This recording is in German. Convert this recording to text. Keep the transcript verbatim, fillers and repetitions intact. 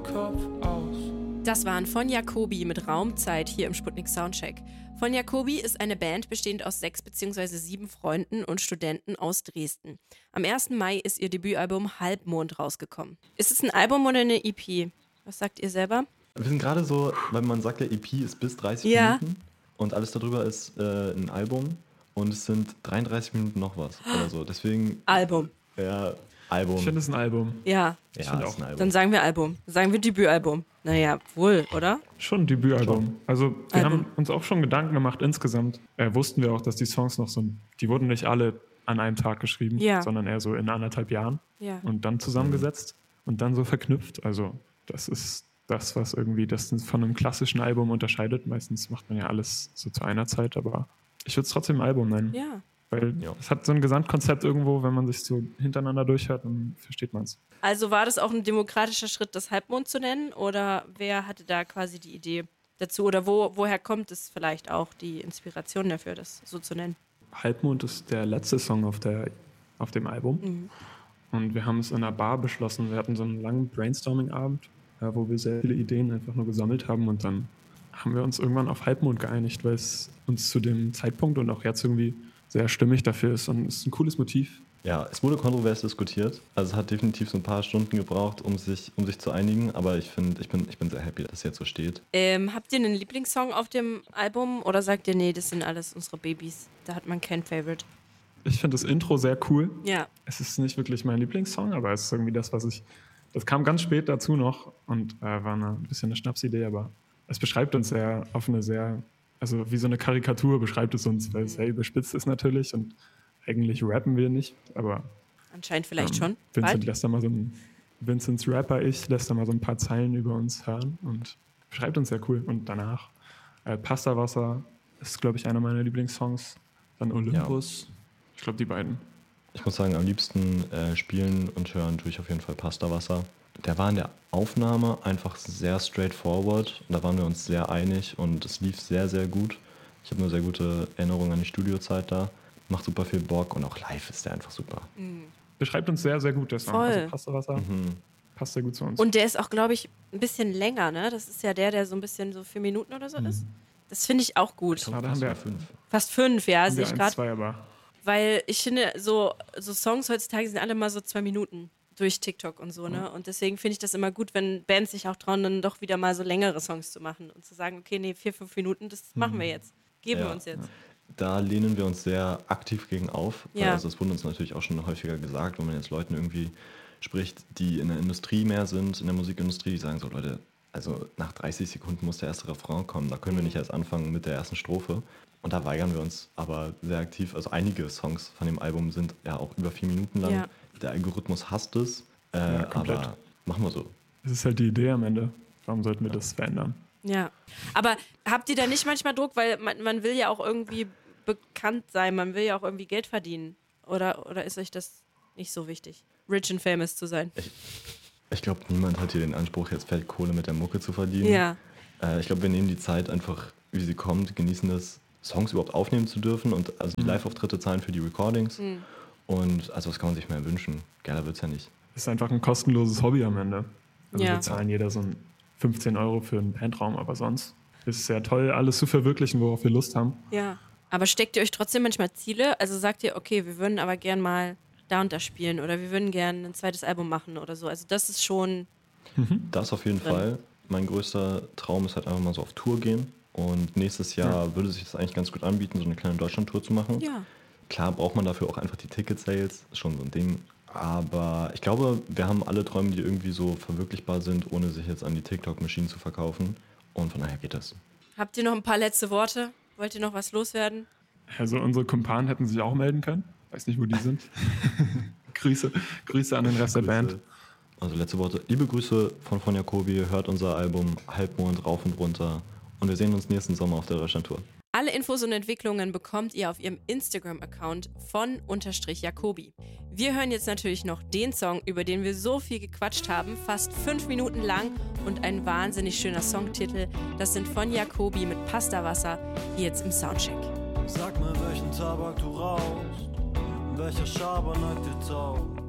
Kopf aus. Das waren von Jacobi mit Raumzeit hier im Sputnik Soundcheck. Von Jacobi ist eine Band bestehend aus sechs bzw. sieben Freunden und Studenten aus Dresden. Am ersten Mai ist ihr Debütalbum Halbmond rausgekommen. Ist es ein Album oder eine E P? Was sagt ihr selber? Wir sind gerade so, weil man sagt ja, E P ist bis dreißig Ja. Minuten und alles darüber ist äh, ein Album und es sind dreiunddreißig Minuten noch was oder so. Deswegen, Album. ja, Album. Ich finde es ein Album. Ja, ja, finde ist auch. ein Album. dann sagen wir Album. Sagen wir Debütalbum. Naja, wohl, oder? Schon ein Debütalbum. Also wir Album. haben uns auch schon Gedanken gemacht insgesamt. Äh, wussten wir auch, dass die Songs noch so, die wurden nicht alle an einem Tag geschrieben, Ja. sondern eher so in anderthalb Jahren Ja. und dann zusammengesetzt und dann so verknüpft. Also das ist das, was irgendwie das von einem klassischen Album unterscheidet. Meistens macht man ja alles so zu einer Zeit, aber ich würde es trotzdem ein Album nennen. Ja. Weil Ja. es hat so ein Gesamtkonzept irgendwo, wenn man sich so hintereinander durchhört, dann versteht man es. Also war das auch ein demokratischer Schritt, das Halbmond zu nennen? Oder wer hatte da quasi die Idee dazu? Oder wo, woher kommt es vielleicht auch, die Inspiration dafür, das so zu nennen? Halbmond ist der letzte Song auf, der, auf dem Album. Mhm. Und wir haben es in einer Bar beschlossen. Wir hatten so einen langen Brainstorming-Abend, ja, wo wir sehr viele Ideen einfach nur gesammelt haben. Und dann haben wir uns irgendwann auf Halbmond geeinigt, weil es uns zu dem Zeitpunkt und auch jetzt irgendwie sehr stimmig dafür ist. Und es ist ein cooles Motiv. Ja, es wurde kontrovers diskutiert. Also es hat definitiv so ein paar Stunden gebraucht, um sich, um sich zu einigen. Aber ich finde, ich bin, ich bin sehr happy, dass es jetzt so steht. Ähm, habt ihr einen Lieblingssong auf dem Album? Oder sagt ihr, nee, das sind alles unsere Babys? Da hat man kein Favorite. Ich finde das Intro sehr cool. Ja. Es ist nicht wirklich mein Lieblingssong, aber es ist irgendwie das, was ich... Das kam ganz spät dazu noch und äh, war eine, ein bisschen eine Schnapsidee, aber es beschreibt uns sehr auf eine sehr... Also wie so eine Karikatur beschreibt es uns, weil es sehr überspitzt ist natürlich und eigentlich rappen wir nicht, aber Anscheinend vielleicht ähm, schon. Vincent Bald? lässt da mal so ein, Vincents Rapper-Ich lässt da mal so ein paar Zeilen über uns hören und beschreibt uns sehr cool. Und danach äh, Pastawasser ist, glaube ich, einer meiner Lieblingssongs. Dann Olympus. Ja. Ich glaube, die beiden. Ich muss sagen, am liebsten äh, spielen und hören tue ich auf jeden Fall Pastawasser. Der war in der Aufnahme einfach sehr straightforward und da waren wir uns sehr einig und es lief sehr, sehr gut. Ich habe eine sehr gute Erinnerung an die Studiozeit da. Macht super viel Bock und auch live ist der einfach super. Mhm. Beschreibt uns sehr, sehr gut, der Song. Voll. Also Pastawasser Mhm. passt sehr gut zu uns. Und der ist auch, glaube ich, ein bisschen länger, ne? Das ist ja der, der so ein bisschen so vier Minuten oder so ist. Das finde ich auch gut. Ah, da haben wir fünf. Fast fünf, ja, haben sehe wir ich eins, gerade. zwei, aber Weil ich finde, so, so Songs heutzutage sind alle mal so zwei Minuten durch TikTok und so, ne? Und deswegen finde ich das immer gut, wenn Bands sich auch trauen, dann doch wieder mal so längere Songs zu machen und zu sagen, okay, nee, vier, fünf Minuten, das machen wir jetzt. Geben Ja. wir uns jetzt. Da lehnen wir uns sehr aktiv gegen auf. Weil Ja. Also das wurde uns natürlich auch schon häufiger gesagt, wenn man jetzt Leuten irgendwie spricht, die in der Industrie mehr sind, in der Musikindustrie, die sagen so, Leute, also nach dreißig Sekunden muss der erste Refrain kommen, da können wir nicht erst anfangen mit der ersten Strophe. Und da weigern wir uns aber sehr aktiv. Also einige Songs von dem Album sind ja auch über vier Minuten lang. Ja. Der Algorithmus hasst es, äh, Ja, komplett. aber machen wir so. es ist halt die Idee am Ende. Warum sollten wir das verändern? Ja. Aber habt ihr da nicht manchmal Druck, weil man, man will ja auch irgendwie bekannt sein, man will ja auch irgendwie Geld verdienen. Oder, oder ist euch das nicht so wichtig, rich and famous zu sein? Ich glaube, niemand hat hier den Anspruch, jetzt Feldkohle mit der Mucke zu verdienen. Ja. Äh, ich glaube, wir nehmen die Zeit einfach, wie sie kommt, genießen das, Songs überhaupt aufnehmen zu dürfen und also die Mhm. Live-Auftritte zahlen für die Recordings. Mhm. Und also was kann man sich mehr wünschen? Geiler wird's ja nicht. Es ist einfach ein kostenloses Hobby am Ende. Also Ja. wir zahlen jeder so ein fünfzehn Euro für einen Bandraum, aber sonst ist es sehr toll, alles zu verwirklichen, worauf wir Lust haben. Ja. Aber steckt ihr euch trotzdem manchmal Ziele? Also sagt ihr, okay, wir würden aber gern mal da und da spielen oder wir würden gern ein zweites Album machen oder so. Also das ist schon... Das auf jeden Drin. Fall. Mein größter Traum ist halt einfach mal so auf Tour gehen. Und nächstes Jahr Ja. würde sich das eigentlich ganz gut anbieten, so eine kleine Deutschland-Tour zu machen. Ja. Klar braucht man dafür auch einfach die Ticket-Sales, ist schon so ein Ding. Aber ich glaube, wir haben alle Träume, die irgendwie so verwirklichbar sind, ohne sich jetzt an die TikTok-Maschinen zu verkaufen. Und von daher geht das. Habt ihr noch ein paar letzte Worte? Wollt ihr noch was loswerden? Also unsere Kumpanen hätten sich auch melden können. Weiß nicht, wo die sind. Grüße, Grüße an den Rest der Band. Also letzte Worte. Liebe Grüße von von Jacobi. Hört unser Album Halbmond rauf und runter. Und wir sehen uns nächsten Sommer auf der Deutschlandtour. Alle Infos und Entwicklungen bekommt ihr auf ihrem Instagram-Account von unterstrich Jacobi. Wir hören jetzt natürlich noch den Song, über den wir so viel gequatscht haben, fast fünf Minuten lang und ein wahnsinnig schöner Songtitel. Das sind von Jacobi mit Pastawasser, hier jetzt im Soundcheck. Sag mir, welchen Tabak du rauchst und welcher Schabernack dir taugt.